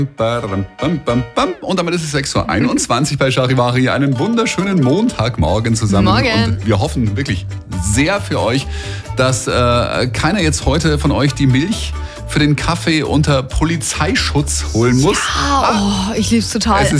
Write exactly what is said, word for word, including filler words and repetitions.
Und damit ist es sechs Uhr einundzwanzig bei Charivari. Einen wunderschönen Montagmorgen zusammen. Morgen. Und wir hoffen wirklich sehr für euch, dass äh, keiner jetzt heute von euch die Milch für den Kaffee unter Polizeischutz holen muss. Ah, oh, ich lieb's total. Es ist